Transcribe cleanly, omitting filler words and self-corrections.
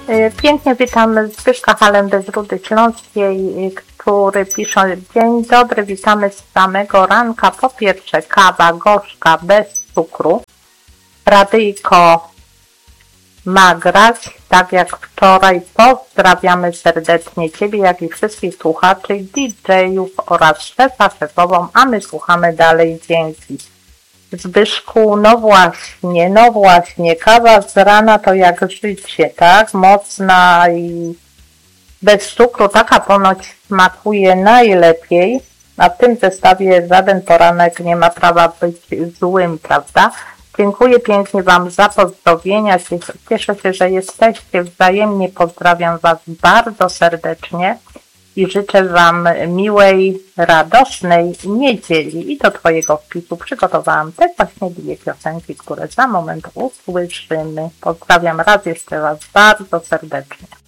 Pięknie witam Zbyszka Halendę z Rudy Śląskiej, który pisze: dzień dobry, witamy z samego ranka. Po pierwsze, kawa gorzka, bez cukru. Radyjko ma grać, tak jak wczoraj. Pozdrawiamy serdecznie Ciebie, jak i wszystkich słuchaczy, DJ-ów oraz szefową, a my słuchamy dalej. Dzięki. Zbyszku, no właśnie, kawa z rana to jak życie, tak? Mocna i bez cukru, taka ponoć smakuje najlepiej, a w tym zestawie żaden poranek nie ma prawa być złym, prawda? Dziękuję pięknie Wam za pozdrowienia, cieszę się, że jesteście, wzajemnie pozdrawiam Was bardzo serdecznie i życzę Wam miłej, radosnej niedzieli. I do Twojego wpisu przygotowałam te właśnie dwie piosenki, które za moment usłyszymy. Pozdrawiam raz jeszcze Was bardzo serdecznie.